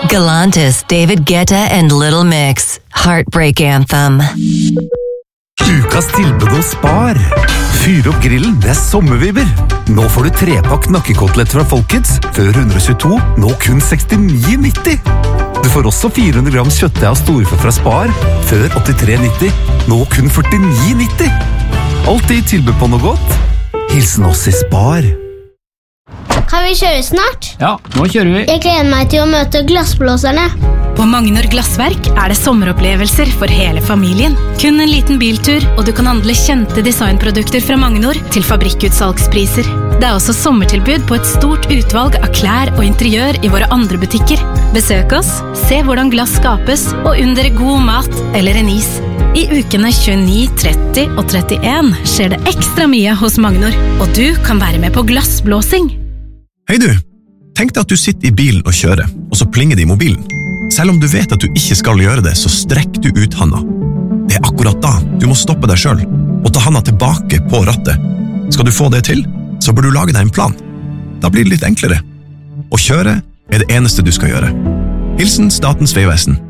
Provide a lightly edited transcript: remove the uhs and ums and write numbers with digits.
Galantis, David Guetta and Little Mix. Heartbreak Anthem. Ukas tilbud hos Spar. Fyr opp grillen, det sommervibber. Nå får du 3-pakk nakkekoteletter fra Folkets, før 122, nå kun 69,90. Du får også 400 gram kjøttdeig av storfe fra Spar, før 83,90, nå kun 49,90. Alltid tilbud på noe godt. Hilsen oss i Spar. Kan vi kjøre snart? Ja, nå kjører vi. Jeg gleder meg til å møte glassblåserne. På Magnor Glassverk det sommeropplevelser for hele familien. Kun en liten biltur, og du kan handle kjente designprodukter fra Magnor til fabrikkutsalgspriser. Det også sommertilbud på et stort utvalg av klær og interiør i våre andre butikker. Besøk oss, se hvordan glass skapes, og under god mat eller en is. I ukene 29, 30 og 31 skjer det ekstra mye hos Magnor, og du kan være med på glassblåsing. Hei du, tenk deg at du sitter i bilen og kjører, og så plinger det i mobilen. Selv om du vet at du ikke skal gjøre det, så strekk du ut handa. Det akkurat da du må stoppe deg selv, og ta handa tilbake på rattet. Skal du få det til, så bør du lage deg en plan. Da blir det litt enklere. Å kjøre det eneste du skal gjøre. Hilsen Statens Vegvesen.